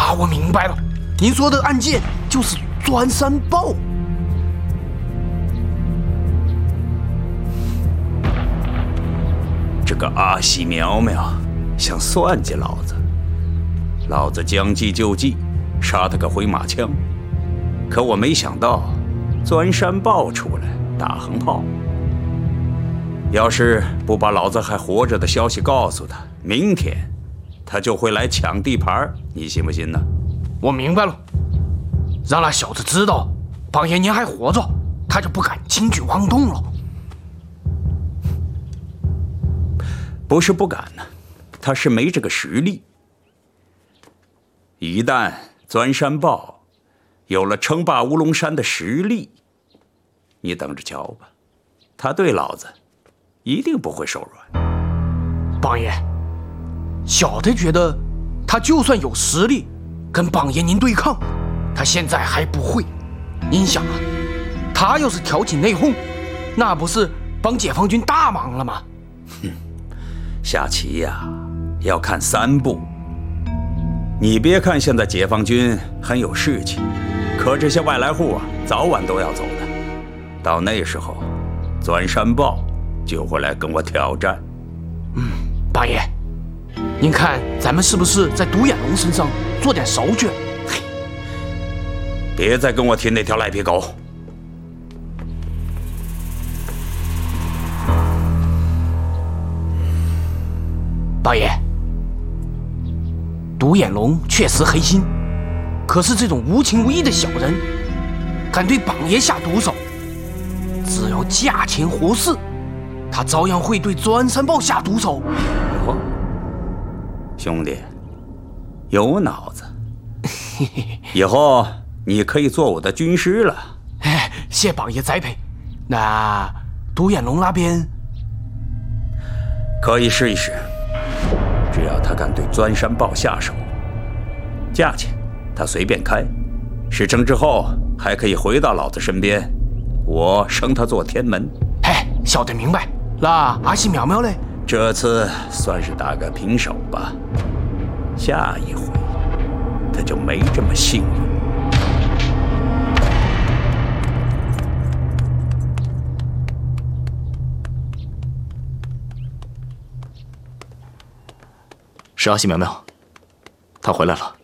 啊，我明白了，您说的案件就是钻山豹。 这个阿西苗苗想算计老子，老子将计就计，杀他个回马枪。可我没想到，钻山豹出来打横炮。要是不把老子还活着的消息告诉他，明天他就会来抢地盘，你信不信呢？ 我明白了，让那小子知道榜爷您还活着，他就不敢轻举妄动了。 不是不敢呢，他是没这个实力。一旦钻山豹有了称霸乌龙山的实力，你等着瞧吧，他对老子一定不会手软。 榜爷，小的觉得他就算有实力跟榜爷您对抗，他现在还不会。您想啊，他要是挑起内讧，那不是帮解放军大忙了吗？ 下棋呀，要看3步。你别看现在解放军很有士气，可这些外来户啊，早晚都要走的。到那时候，钻山豹就会来跟我挑战。 八爷，您看咱们是不是在独眼龙身上做点手脚？ 嘿，别再跟我提那条赖皮狗。 八爷，独眼龙确实黑心，可是这种无情无义的小人，敢对榜爷下毒手，只要价钱合适，他照样会对钻山豹下毒手。 哦，兄弟，有脑子，以后你可以做我的军师了。 哎，谢榜爷栽培。那独眼龙那边可以试一试。只要他敢对钻山豹下手，价钱他随便开，事成之后还可以回到老子身边，我升他做天门。 哎，晓得明白。那阿西苗苗嘞？ 这次算是打个平手吧，下一回他就没这么幸运。 是阿西苗苗，他回来了。